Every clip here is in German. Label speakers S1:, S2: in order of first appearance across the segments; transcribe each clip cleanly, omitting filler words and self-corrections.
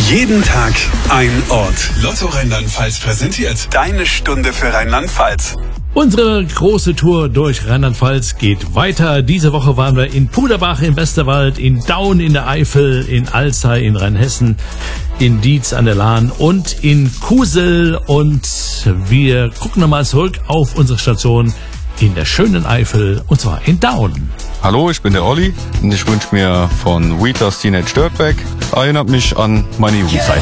S1: Jeden Tag ein Ort. Lotto Rheinland-Pfalz präsentiert deine Stunde für Rheinland-Pfalz.
S2: Unsere große Tour durch Rheinland-Pfalz geht weiter. Diese Woche waren wir in Puderbach im Westerwald, in Daun in der Eifel, in Alzey in Rheinhessen, in Dietz an der Lahn und in Kusel. Und wir gucken nochmal zurück auf unsere Station in der schönen Eifel, und zwar in Daun.
S3: Hallo, ich bin der Olli und ich wünsche mir von Wheatlers Teenage Dirtbag. Erinnert mich an meine Jugendzeit.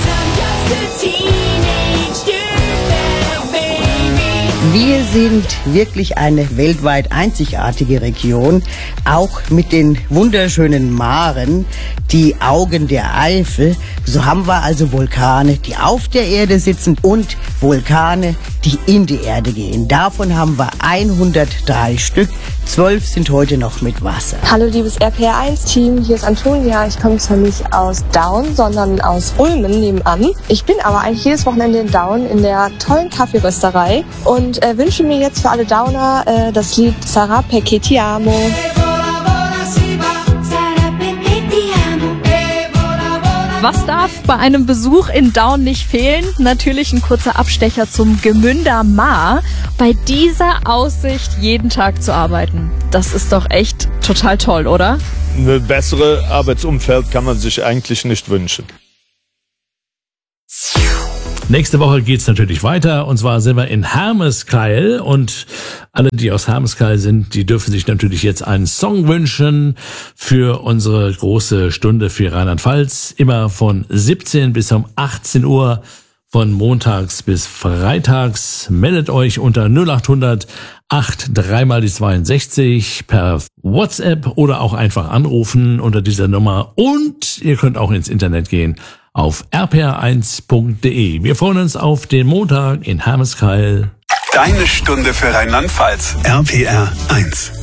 S4: Wir sind wirklich eine weltweit einzigartige Region, auch mit den wunderschönen Maren, die Augen der Eifel. So haben wir also Vulkane, die auf der Erde sitzen und Vulkane, die in die Erde gehen. Davon haben wir 103 Stück. 12 sind heute noch mit Wasser.
S5: Hallo liebes RPR1-Team, hier ist Antonia. Ich komme zwar nicht aus Daun, sondern aus Ulmen nebenan. Ich bin aber eigentlich jedes Wochenende in Daun in der tollen Kaffeerösterei und wünsche mir jetzt für alle Dauner das Lied Sarà perché ti amo.
S6: Was darf bei einem Besuch in Daun nicht fehlen? Natürlich ein kurzer Abstecher zum Gemünder Maar. Bei dieser Aussicht jeden Tag zu arbeiten, das ist doch echt total toll, oder?
S7: Eine bessere Arbeitsumfeld kann man sich eigentlich nicht wünschen.
S2: Nächste Woche geht's natürlich weiter, und zwar sind wir in Hermeskeil, und alle, die aus Hermeskeil sind, die dürfen sich natürlich jetzt einen Song wünschen für unsere große Stunde für Rheinland-Pfalz, immer von 17 bis um 18 Uhr, von montags bis freitags. Meldet euch unter 0800 83 mal die 62 per WhatsApp oder auch einfach anrufen unter dieser Nummer, und ihr könnt auch ins Internet gehen auf rpr1.de. Wir freuen uns auf den Montag in Hermeskeil.
S1: Deine Stunde für Rheinland-Pfalz. RPR 1.